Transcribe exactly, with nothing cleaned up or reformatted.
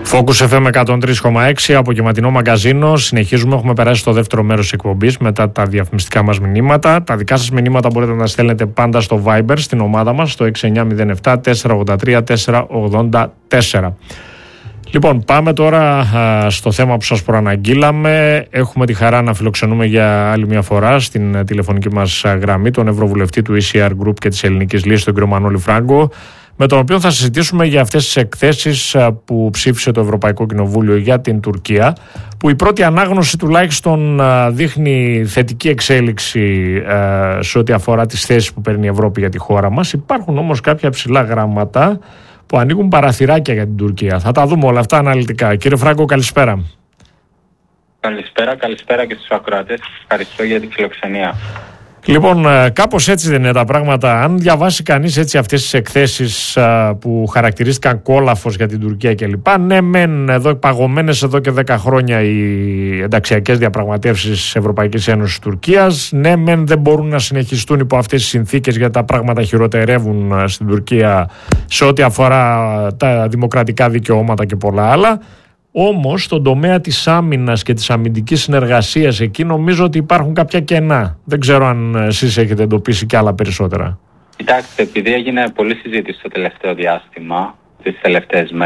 Focus εφ εμ εκατόν τρία κόμμα έξι, απογευματινό μαγκαζίνο. Συνεχίζουμε, έχουμε περάσει στο δεύτερο μέρος της εκπομπής μετά τα διαφημιστικά μας μηνύματα. Τα δικά σας μηνύματα μπορείτε να τα στέλνετε πάντα στο Viber, στην ομάδα μας, στο έξι εννιά μηδέν επτά τέσσερα ογδόντα τρία τέσσερα ογδόντα τέσσερα. Λοιπόν, πάμε τώρα α, στο θέμα που σας προαναγγείλαμε. Έχουμε τη χαρά να φιλοξενούμε για άλλη μια φορά στην τηλεφωνική μας γραμμή τον Ευρωβουλευτή του ι σι αρ Group και της Ελληνικής Λύσης, τον κύριο Μανώλη Φράγκο, με τον οποίο θα συζητήσουμε για αυτές τις εκθέσεις που ψήφισε το Ευρωπαϊκό Κοινοβούλιο για την Τουρκία, που η πρώτη ανάγνωση τουλάχιστον δείχνει θετική εξέλιξη σε ό,τι αφορά τις θέσεις που παίρνει η Ευρώπη για τη χώρα μας. Υπάρχουν όμως κάποια ψηλά γράμματα που ανοίγουν παραθυράκια για την Τουρκία. Θα τα δούμε όλα αυτά αναλυτικά. Κύριε Φράγκο, καλησπέρα. Καλησπέρα, καλησπέρα και στους ακροατές. Ευχαριστώ για την φιλοξενία. Λοιπόν, κάπως έτσι δεν είναι τα πράγματα. Αν διαβάσει κανείς έτσι αυτές τις εκθέσεις που χαρακτηρίστηκαν κόλαφος για την Τουρκία κλπ. Ναι, μεν εδώ παγωμένες εδώ και δέκα χρόνια οι ενταξιακές διαπραγματεύσεις Ευρωπαϊκής Ένωσης Τουρκίας. Ναι, μεν δεν μπορούν να συνεχιστούν υπό αυτές τις συνθήκες γιατί τα πράγματα χειροτερεύουν στην Τουρκία σε ό,τι αφορά τα δημοκρατικά δικαιώματα και πολλά άλλα. Όμως στον τομέα της άμυνας και της αμυντικής συνεργασίας εκεί νομίζω ότι υπάρχουν κάποια κενά. Δεν ξέρω αν εσείς έχετε εντοπίσει και άλλα περισσότερα. Κοιτάξτε, επειδή έγινε πολλή συζήτηση στο τελευταίο διάστημα, τις τελευταίες μέρες,